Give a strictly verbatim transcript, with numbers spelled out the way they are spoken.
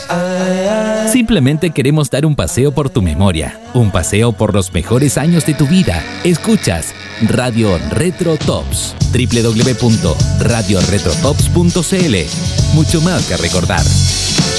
Simplemente queremos dar un paseo por tu memoria, un paseo por los mejores años de tu vida. Escuchas Radio Retro Tops, doble u doble u doble u punto radio retro tops punto c l. Mucho más que recordar.